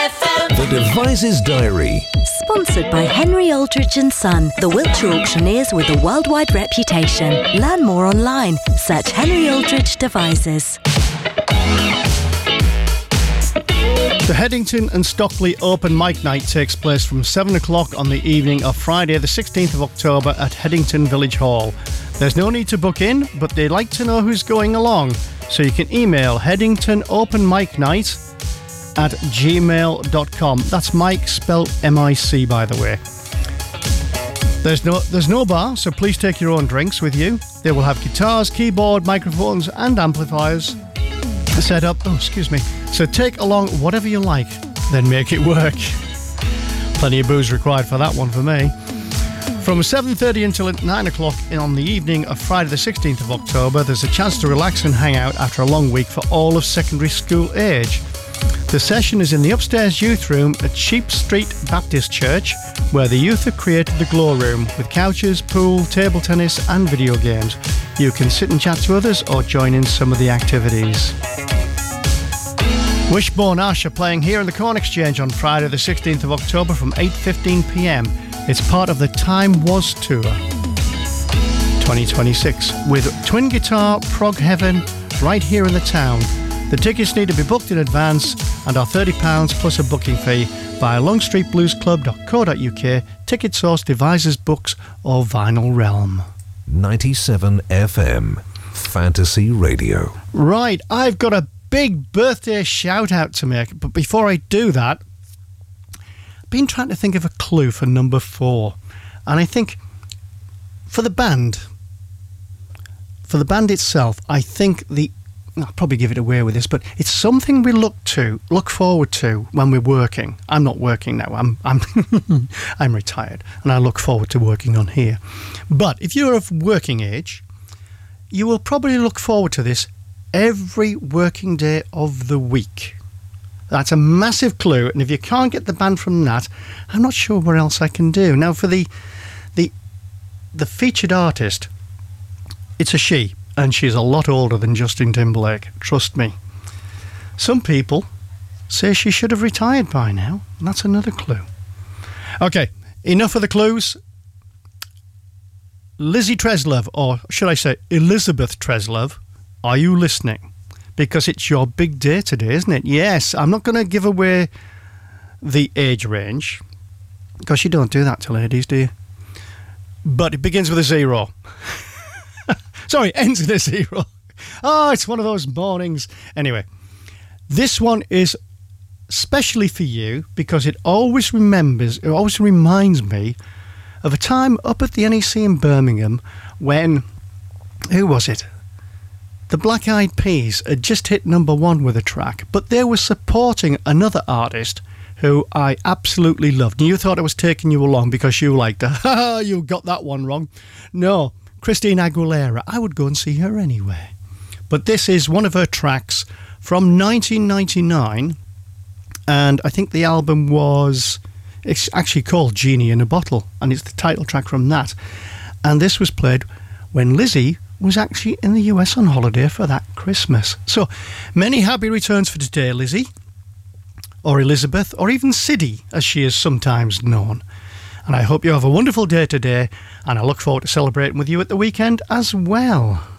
FM. The Devices Diary. Sponsored by Henry Aldridge & Son, the Wiltshire auctioneers with a worldwide reputation. Learn more online. Search Henry Aldridge Devices. The Headington and Stockley Open Mic Night takes place from 7 o'clock on the evening of Friday the 16th of October at Headington Village Hall. There's no need to book in, but they'd like to know who's going along, so you can email headingtonopenmicnight@gmail.com. That's Mike spelled M-I-C, by the way. There's no bar, so please take your own drinks with you. They will have guitars, keyboard, microphones and amplifiers set up. So take along whatever you like, then make it work. Plenty of booze required for that one for me. From 7:30 until 9 o'clock on the evening of Friday the 16th of October, there's a chance to relax and hang out after a long week for all of secondary school age. The session is in the upstairs youth room at Sheep Street Baptist Church, where the youth have created the Glow Room with couches, pool, table tennis and video games. You can sit and chat to others or join in some of the activities. Wishbone Ash are playing here in the Corn Exchange on Friday the 16th of October from 8:15pm. It's part of the Time Was Tour 2026 with twin guitar Prog Heaven right here in the town. The tickets need to be booked in advance and are £30 plus a booking fee via longstreetbluesclub.co.uk, Ticket Source, Devices Books or Vinyl Realm. 97 FM Fantasy Radio. Right, I've got a big birthday shout out to make, but before I do that, I've been trying to think of a clue for number 4, and I think for the band itself, I think I'll probably give it away with this, but it's something we look forward to when we're working. I'm not working now. I'm I'm retired, and I look forward to working on here. But if you're of working age, you will probably look forward to this every working day of the week. That's a massive clue, and if you can't get the band from that, I'm not sure what else I can do. Now, for the featured artist, it's a she, and she's a lot older than Justin Timberlake, trust me. Some people say she should have retired by now, and that's another clue. Okay, enough of the clues. Lizzie Treslove, or should I say Elizabeth Treslove, are you listening? Because it's your big day today, isn't it? Yes, I'm not going to give away the age range, because you don't do that to ladies, do you? But it begins with a 0. Sorry, ends with a 0. Oh, it's one of those mornings. Anyway, this one is specially for you because it always reminds me of a time up at the NEC in Birmingham when, who was it? The Black Eyed Peas had just hit number 1 with a track, but they were supporting another artist who I absolutely loved. And you thought I was taking you along because you liked her. Ha, you got that one wrong. No, Christina Aguilera. I would go and see her anyway. But this is one of her tracks from 1999, and I think the album it's actually called Genie in a Bottle, and it's the title track from that. And this was played when Lizzie was actually in the US on holiday for that Christmas. So, many happy returns for today, Lizzie, or Elizabeth, or even Siddy, as she is sometimes known. And I hope you have a wonderful day today, and I look forward to celebrating with you at the weekend as well.